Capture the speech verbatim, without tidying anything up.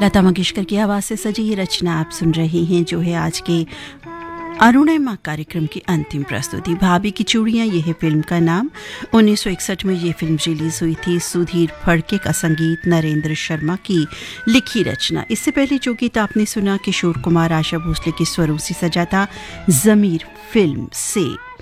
लता मंगेशकर की आवाज से सजी ये रचना आप सुन रहे हैं, जो है आज के अरुणिमा कार्यक्रम की अंतिम प्रस्तुति। भाभी की चूड़ियां, यह है फिल्म का नाम। उन्नीस सौ इकसठ में यह फिल्म रिलीज हुई थी। सुधीर फड़के का संगीत, नरेंद्र शर्मा की लिखी रचना। इससे पहले जो गीत आपने सुना किशोर कुमार, आशा भोसले के स्वरों से सजा था, जमीर फिल्म से।